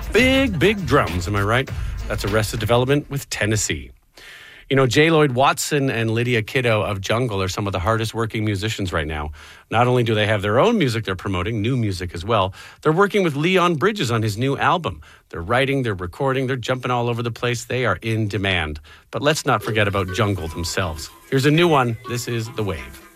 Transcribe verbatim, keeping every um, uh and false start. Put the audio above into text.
Big, big drums, am I right? That's Arrested Development with Tennessee. You know, J. Lloyd Watson and Lydia Kiddo of Jungle are some of the hardest working musicians right now. Not only do they have their own music they're promoting, new music as well, they're working with Leon Bridges on his new album. They're writing, they're recording, they're jumping all over the place. They are in demand. But let's not forget about Jungle themselves. Here's a new one. This is The Wave.